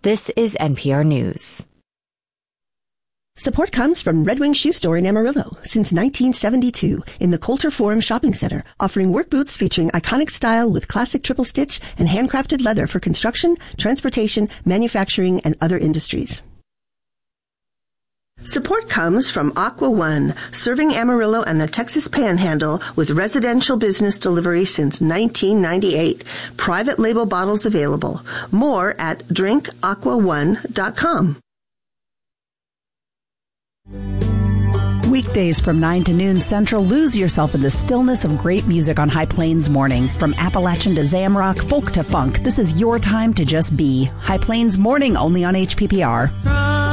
This is NPR News. Support comes from Red Wing Shoe Store in Amarillo since 1972 in the Coulter Forum Shopping Center, offering work boots featuring iconic style with classic triple stitch and handcrafted leather for construction, transportation, manufacturing, and other industries. Support comes from Aqua One, serving Amarillo and the Texas Panhandle with residential business delivery since 1998. Private label bottles available. More at drinkaquaone.com. Weekdays from 9 to noon Central, lose yourself in the stillness of great music on High Plains Morning. From Appalachian to Zamrock, folk to funk, this is your time to just be. High Plains Morning, only on HPPR.